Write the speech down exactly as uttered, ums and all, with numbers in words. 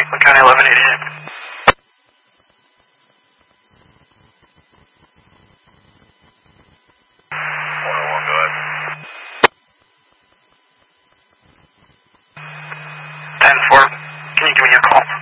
Oakland County eleven eighty-eight. one oh one, go ahead. ten four, can you give me a call?